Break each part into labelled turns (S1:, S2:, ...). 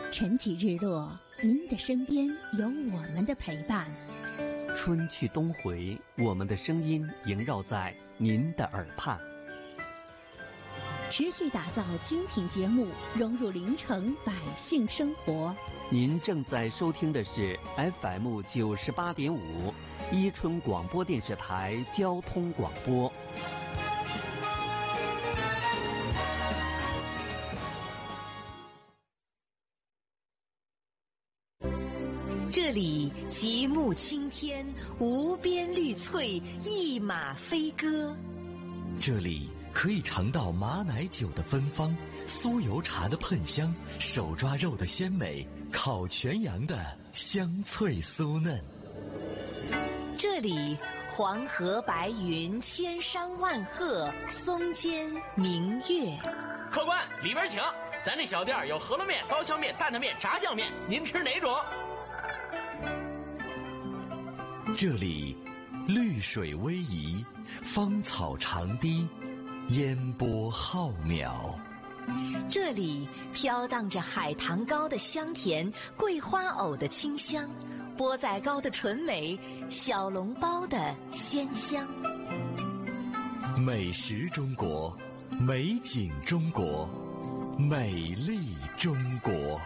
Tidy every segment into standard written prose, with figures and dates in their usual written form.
S1: 晨起日落，您的身边有我们的陪伴。
S2: 春去冬回，我们的声音萦绕在您的耳畔。
S1: 持续打造精品节目，融入临城百姓生活。
S2: 您正在收听的是 FM 98.5伊春广播电视台交通广播。
S3: 这里极目青天，无边绿翠，一马飞歌。
S4: 这里可以尝到马奶酒的芬芳，酥油茶的喷香，手抓肉的鲜美，烤全羊的香脆酥嫩。
S3: 这里黄河白云，千山万壑，松间明月。
S5: 客官，里边请。咱这小店有饸饹面、刀削面、担担面、炸酱面，您吃哪种？
S4: 这里绿水逶迤，芳草长堤，烟波浩渺。
S3: 这里飘荡着海棠糕的香甜，桂花藕的清香，钵仔糕的纯美，小笼包的鲜香。
S4: 美食中国，美景中国，美丽中国。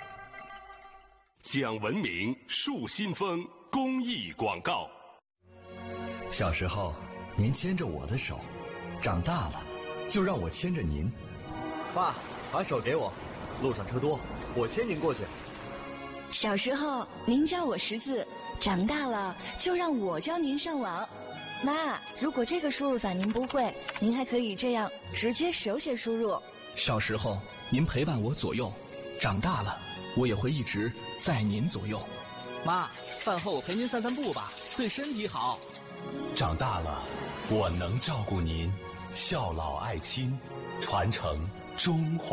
S6: 讲文明树新风公益广告。
S7: 小时候您牵着我的手，长大了就让我牵着您。
S8: 爸，把手给我，路上车多，我牵您过去。
S9: 小时候您教我识字，长大了就让我教您上网。妈，如果这个输入法您不会，您还可以这样直接手写输入。
S10: 小时候您陪伴我左右，长大了我也会一直在您左右。
S5: 妈，饭后陪您散散步吧，对身体好。
S7: 长大了我能照顾您，孝老爱亲，传承中华